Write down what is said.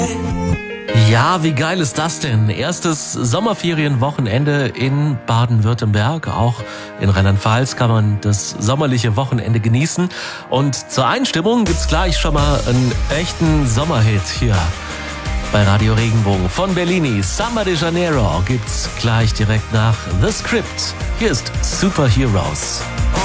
Ja, wie geil ist das denn? Erstes Sommerferienwochenende in Baden-Württemberg. Auch in Rheinland-Pfalz kann man das sommerliche Wochenende genießen. Und zur Einstimmung gibt's gleich schon mal einen echten Sommerhit hier bei Radio Regenbogen. Von Bellini, Samba de Janeiro gibt's gleich direkt nach The Script. Hier ist Superheroes.